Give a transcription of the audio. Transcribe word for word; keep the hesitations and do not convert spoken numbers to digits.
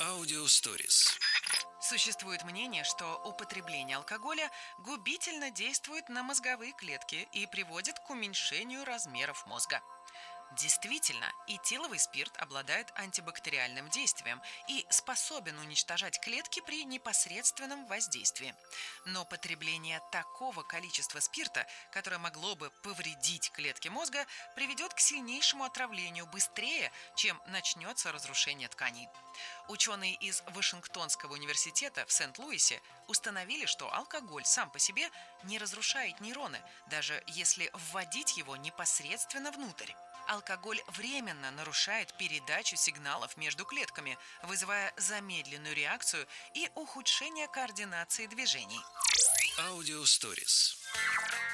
Аудиосторис. Существует мнение, что употребление алкоголя губительно действует на мозговые клетки и приводит к уменьшению размеров мозга. Действительно, этиловый спирт обладает антибактериальным действием и способен уничтожать клетки при непосредственном воздействии. Но потребление такого количества спирта, которое могло бы повредить клетки мозга, приведет к сильнейшему отравлению быстрее, чем начнется разрушение тканей. Ученые из Вашингтонского университета в Сент-Луисе установили, что алкоголь сам по себе не разрушает нейроны, даже если вводить его непосредственно внутрь. Алкоголь временно нарушает передачу сигналов между клетками, вызывая замедленную реакцию и ухудшение координации движений. Аудиосторис.